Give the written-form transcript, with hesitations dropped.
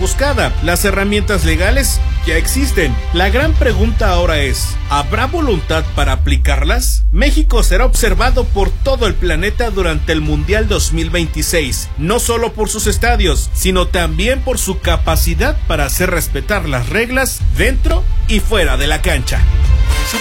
buscada. Las herramientas legales ya existen. La gran pregunta ahora es, ¿habrá voluntad para aplicarlas? México será observado por todo el planeta durante el Mundial 2026, no solo por sus estadios, sino también por su capacidad para hacer respetar las reglas dentro y fuera de la cancha.